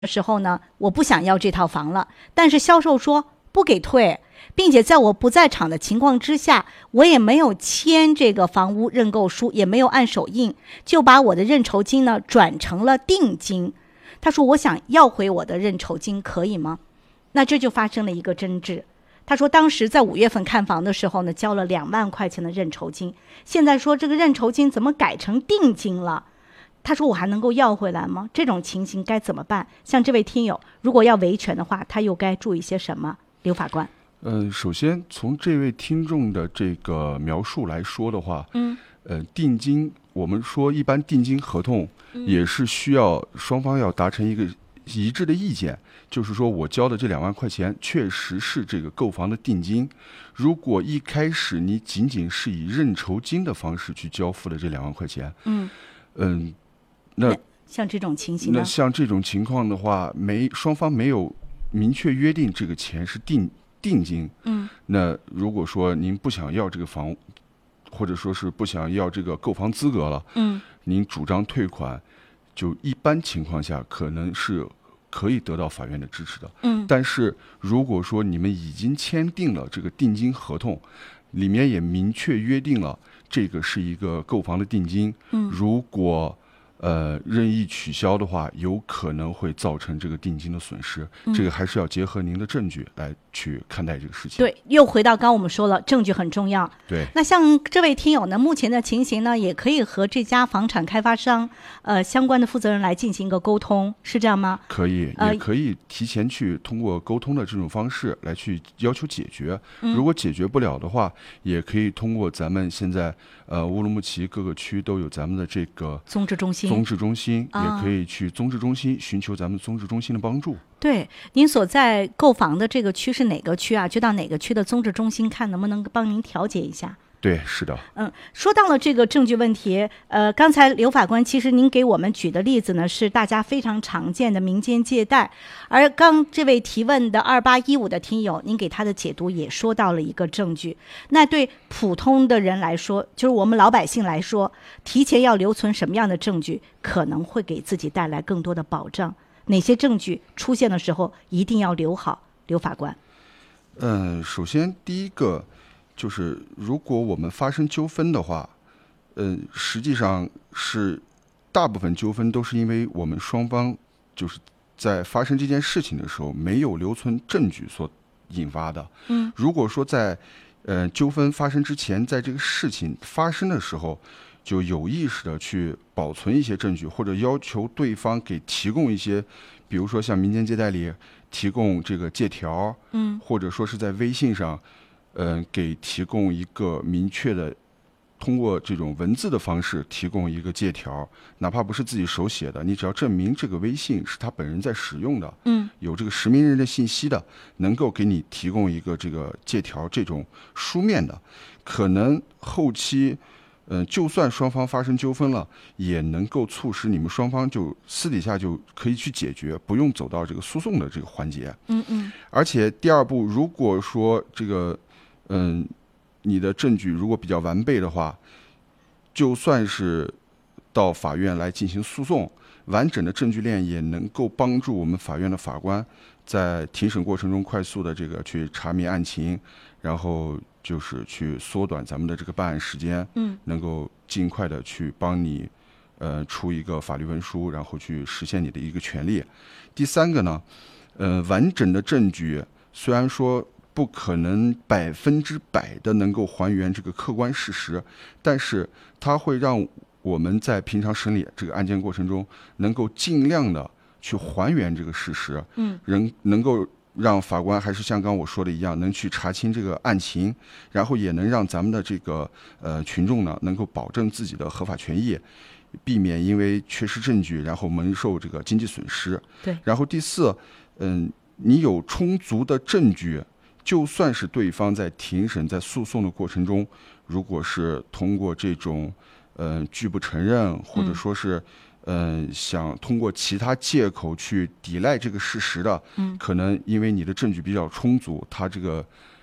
的时候呢，我不想要这套房了，但是销售说不给退，并且在我不在场的情况之下，我也没有签这个房屋认购书，也没有按手印，就把我的认筹金呢转成了定金。他说我想要回我的认筹金，可以吗？那这就发生了一个争执。他说当时在5月份看房的时候呢，交了2万块钱的认筹金，现在说这个认筹金怎么改成定金了？他说我还能够要回来吗？这种情形该怎么办？像这位听友如果要维权的话，他又该注意些什么？刘法官。 首先从这位听众的这个描述来说的话，定金我们说一般定金合同也是需要双方要达成一个一致的意见，就是说我交的这2万块钱确实是这个购房的定金。如果一开始你仅仅是以认筹金的方式去交付的这2万块钱，那像这种情形呢？ 那像这种情况的话，双方没有明确约定这个钱是定金，那如果说您不想要这个房，或者说是不想要这个购房资格了，您主张退款，就一般情况下可能是可以得到法院的支持的。但是如果说你们已经签订了这个定金合同，里面也明确约定了这个是一个购房的定金，如果任意取消的话，有可能会造成这个定金的损失。这个还是要结合您的证据来去看待这个事情。 对，又回到刚我们说了，证据很重要。 对， 那像这位听友呢，目前的情形呢，也可以和这家房产开发商相关的负责人来进行一个沟通，是这样吗？ 可以，也可以提前去通过沟通的这种方式来去要求解决。如果解决不了的话，也可以通过咱们现在乌鲁木齐各个区都有咱们的这个综治中心， 也可以去综治中心寻求咱们综治中心的帮助。 对，您所在购房的这个区是哪个区啊？就到哪个区的综治中心看能不能帮您调解一下。 对，是的。 说到了这个证据问题，刚才刘法官其实您给我们举的例子呢，是大家非常常见的民间借贷，而刚这位提问的2815的听友，您给他的解读也说到了一个证据。那对普通的人来说，就是我们老百姓来说，提前要留存什么样的证据，可能会给自己带来更多的保障？哪些证据出现的时候一定要留好？刘法官。 首先第一个就是如果我们发生纠纷的话，实际上是大部分纠纷都是因为我们双方就是在发生这件事情的时候没有留存证据所引发的。如果说在纠纷发生之前，在这个事情发生的时候就有意识的去保存一些证据，或者要求对方给提供一些，比如说像民间借贷里提供这个借条，或者说是在微信上给提供一个明确的，通过这种文字的方式提供一个借条，哪怕不是自己手写的，你只要证明这个微信是他本人在使用的，有这个实名认证信息的，能够给你提供一个这个借条，这种书面的，可能后期就算双方发生纠纷了，也能够促使你们双方就私底下就可以去解决，不用走到这个诉讼的这个环节。而且第二步，如果说这个你的证据如果比较完备的话，就算是到法院来进行诉讼，完整的证据链也能够帮助我们法院的法官在庭审过程中快速的这个去查明案情，然后就是去缩短咱们的这个办案时间，能够尽快的去帮你出一个法律文书，然后去实现你的一个权利。第三个呢，完整的证据虽然说不可能100%的能够还原这个客观事实，但是它会让我们在平常审理这个案件过程中能够尽量的去还原这个事实，能够让法官还是像刚我说的一样，能去查清这个案情，然后也能让咱们的这个群众呢能够保证自己的合法权益，避免因为缺失证据然后蒙受这个经济损失。 对。然后第四，你有充足的证据，就算是对方在庭审在诉讼的过程中，如果是通过这种拒不承认，或者说是想通过其他借口去抵赖这个事实的，可能因为你的证据比较充足，他这个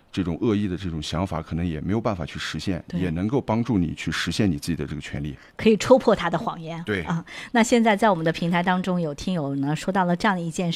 这种恶意的这种想法可能也没有办法去实现， 对也能够帮助你去实现你自己的这个权利， 可以戳破他的谎言。 对啊，那现在在我们的平台当中有听友呢说到了这样的一件